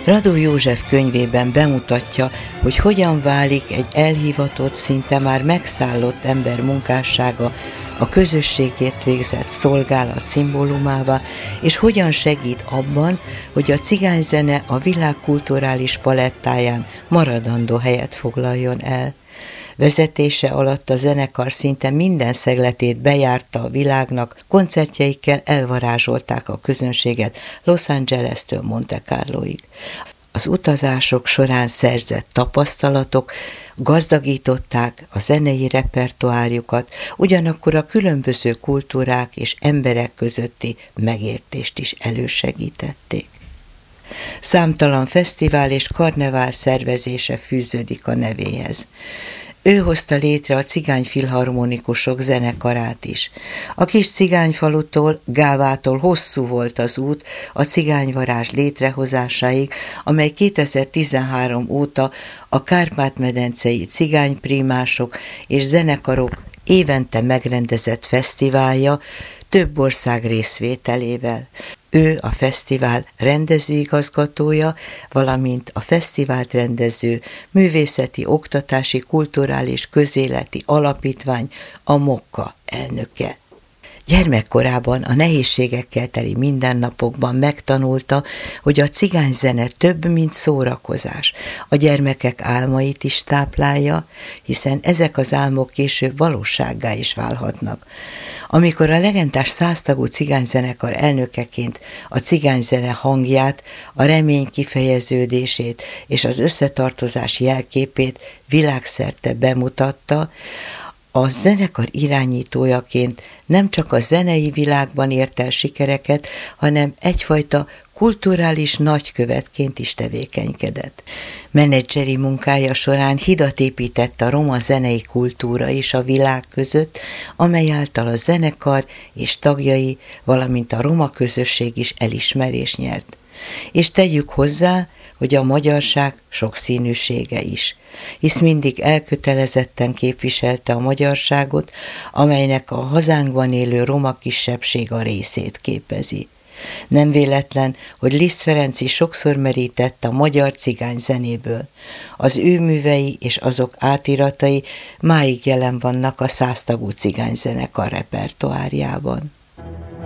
Radó József könyvében bemutatja, hogy hogyan válik egy elhivatott, szinte már megszállott ember munkássága a közösségért végzett szolgálat szimbólumává, és hogyan segít abban, hogy a cigányzene a világ kulturális palettáján maradandó helyet foglaljon el. Vezetése alatt a zenekar szinte minden szegletét bejárta a világnak, koncertjeikkel elvarázsolták a közönséget Los Angeles-től Monte Carloig. Az utazások során szerzett tapasztalatok gazdagították a zenei repertoárjukat, ugyanakkor a különböző kultúrák és emberek közötti megértést is elősegítették. Számtalan fesztivál és karnevál szervezése fűződik a nevéhez. Ő hozta létre a cigányfilharmonikusok zenekarát is. A kis cigányfalutól, Gávától hosszú volt az út a cigányvarázs létrehozásáig, amely 2013 óta a Kárpát-medencei cigányprímások és zenekarok évente megrendezett fesztiválja több ország részvételével. Ő a fesztivál rendezőigazgatója, valamint a fesztivált rendező Művészeti, Oktatási, Kulturális, Közéleti Alapítvány, a MOKKA elnöke. Gyermekkorában a nehézségekkel teli mindennapokban megtanulta, hogy a cigányzene több, mint szórakozás. A gyermekek álmait is táplálja, hiszen ezek az álmok később valósággá is válhatnak. Amikor a legendás 100 tagú cigányzenekar elnökeként a cigányzene hangját, a remény kifejeződését és az összetartozás jelképét világszerte bemutatta, a zenekar irányítójaként nem csak a zenei világban ért el sikereket, hanem egyfajta kulturális nagykövetként is tevékenykedett. Menedzseri munkája során hidat épített a roma zenei kultúra és a világ között, amely által a zenekar és tagjai, valamint a roma közösség is elismerést nyert. És tegyük hozzá, hogy a magyarság sokszínűsége is, hisz mindig elkötelezetten képviselte a magyarságot, amelynek a hazánkban élő roma kisebbség a részét képezi. Nem véletlen, hogy Liszt Ferenc sokszor merített a magyar cigány zenéből. Az ő művei és azok átiratai máig jelen vannak a 100 tagú cigányzenekar repertoárjában.